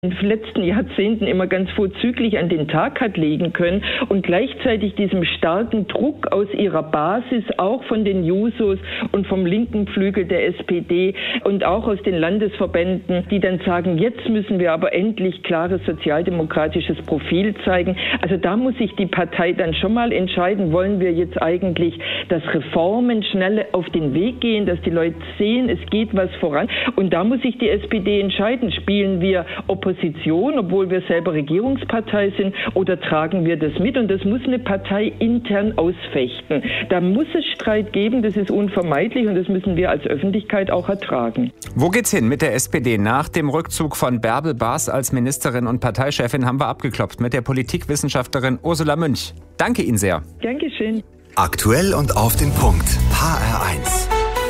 in den letzten Jahrzehnten immer ganz vorzüglich an den Tag hat legen können und gleichzeitig diesem starken Druck aus ihrer Basis, auch von den Jusos und vom linken Flügel der SPD und auch aus den Landesverbänden, die dann sagen, jetzt müssen wir aber endlich klares sozialdemokratisches Profil zeigen. Also da muss sich die Partei dann schon mal entscheiden, wollen wir jetzt eigentlich, dass Reformen schnell auf den Weg gehen, dass die Leute sehen, es geht was voran. Und da muss sich die SPD entscheiden, spielen wir Opposition, obwohl wir selber Regierungspartei sind, oder tragen wir das mit? Und das muss eine Partei intern ausfechten. Da muss es Streit geben, das ist unvermeidlich und das müssen wir als Öffentlichkeit auch ertragen. Wo geht's hin mit der SPD? Nach dem Rückzug von Bärbel Baas als Ministerin und Parteichefin haben wir abgeklopft mit der Politikwissenschaftlerin Ursula Münch. Danke Ihnen sehr. Dankeschön. Aktuell und auf den Punkt. HR1.